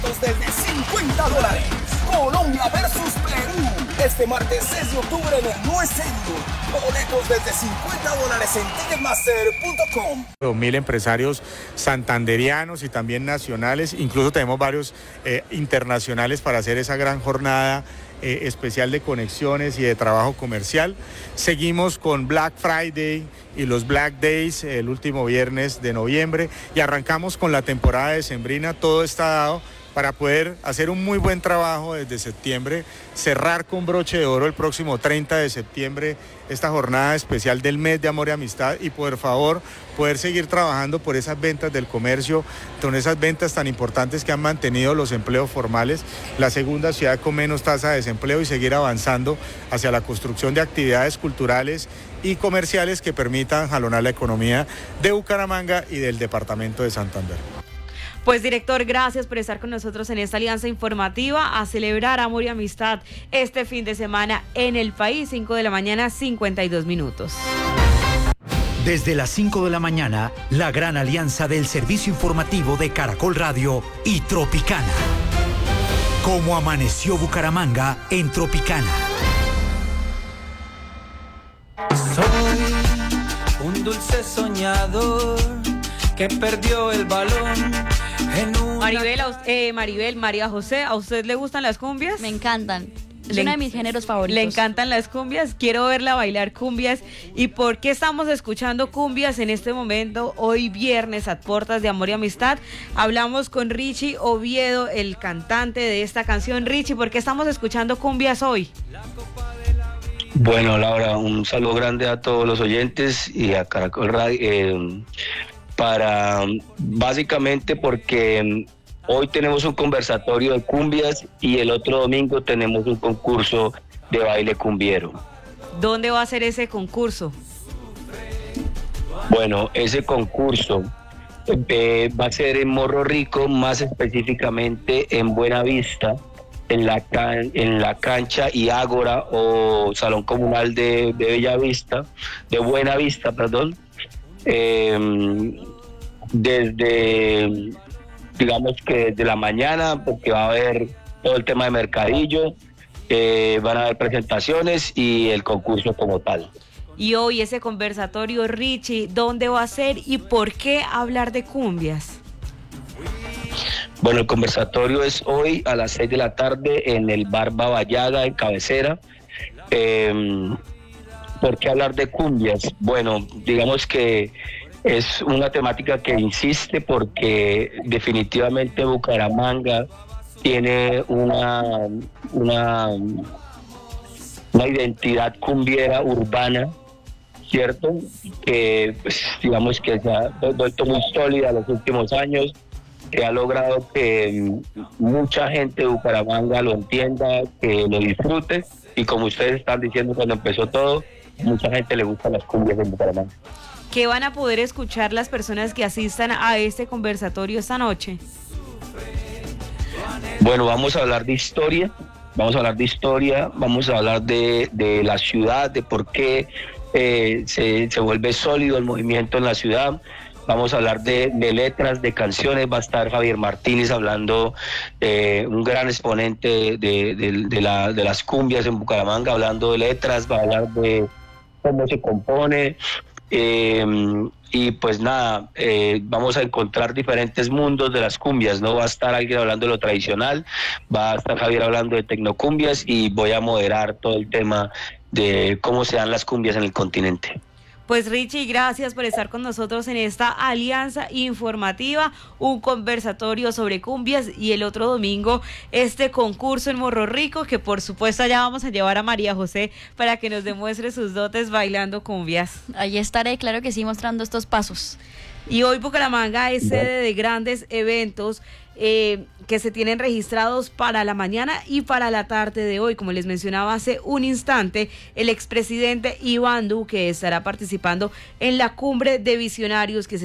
Desde $50. Colombia versus Perú. Este martes 6 de octubre en el No Stadium. Boletos desde $50 en ticketmaster.com. 1000 empresarios santanderianos y también nacionales, incluso tenemos varios internacionales para hacer esa gran jornada especial de conexiones y de trabajo comercial. Seguimos con Black Friday y los Black Days el último viernes de noviembre y arrancamos con la temporada decembrina. Todo está dado para poder hacer un muy buen trabajo desde septiembre, cerrar con broche de oro el próximo 30 de septiembre esta jornada especial del mes de amor y amistad y por favor poder seguir trabajando por esas ventas del comercio, con esas ventas tan importantes que han mantenido los empleos formales, la segunda ciudad con menos tasa de desempleo y seguir avanzando hacia la construcción de actividades culturales y comerciales que permitan jalonar la economía de Bucaramanga y del departamento de Santander. Pues director, gracias por estar con nosotros en esta alianza informativa a celebrar amor y amistad este fin de semana en el país, 5 de la mañana, 52 minutos. Desde las 5 de la mañana, la gran alianza del servicio informativo de Caracol Radio y Tropicana. Cómo amaneció Bucaramanga en Tropicana. Soy un dulce soñador que perdió el balón. María José, ¿a usted le gustan las cumbias? Me encantan. Es uno de mis géneros favoritos. Le encantan las cumbias, quiero verla bailar cumbias. ¿Y por qué estamos escuchando cumbias en este momento? Hoy viernes a puertas de amor y amistad. Hablamos con Richie Oviedo, el cantante de esta canción. Richie, ¿por qué estamos escuchando cumbias hoy? Bueno, Laura, un saludo grande a todos los oyentes y a Caracol Radio. Básicamente porque hoy tenemos un conversatorio de cumbias y el otro domingo tenemos un concurso de baile cumbiero. ¿Dónde va a ser ese concurso? Bueno, ese concurso va a ser en Morro Rico, más específicamente en Buenavista, en la cancha y ágora o salón comunal de Buenavista, perdón. Desde la mañana, porque va a haber todo el tema de mercadillo, van a haber presentaciones y el concurso como tal. Y hoy ese conversatorio, Richie, ¿dónde va a ser y por qué hablar de cumbias? Bueno, el conversatorio es hoy a las 6 de la tarde en el Bar Babayaga, en Cabecera. ¿Por qué hablar de cumbias? Bueno, digamos que es una temática que insiste porque definitivamente Bucaramanga tiene una identidad cumbiera urbana, ¿cierto? Que pues, digamos que se ha vuelto muy sólida en los últimos años, que ha logrado que mucha gente de Bucaramanga lo entienda, que lo disfrute y como ustedes están diciendo cuando empezó todo, mucha gente le gustan las cumbias en Bucaramanga. ¿Qué van a poder escuchar las personas que asistan a este conversatorio esta noche? Bueno, vamos a hablar de historia, vamos a hablar de la ciudad, de por qué se vuelve sólido el movimiento en la ciudad. Vamos a hablar de letras, de canciones. Va a estar Javier Martínez hablando, un gran exponente de las cumbias en Bucaramanga, hablando de letras, va a hablar de cómo se compone. Y pues nada, vamos a encontrar diferentes mundos de las cumbias, ¿no? Va a estar alguien hablando de lo tradicional, va a estar Javier hablando de tecnocumbias y voy a moderar todo el tema de cómo se dan las cumbias en el continente. Pues Richie, gracias por estar con nosotros en esta alianza informativa, un conversatorio sobre cumbias y el otro domingo este concurso en Morro Rico, que por supuesto ya vamos a llevar a María José para que nos demuestre sus dotes bailando cumbias. Ahí estaré, claro que sí, mostrando estos pasos. Y hoy Bucaramanga es sede de grandes eventos que se tienen registrados para la mañana y para la tarde de hoy. Como les mencionaba hace un instante, el expresidente Iván Duque estará participando en la cumbre de visionarios que se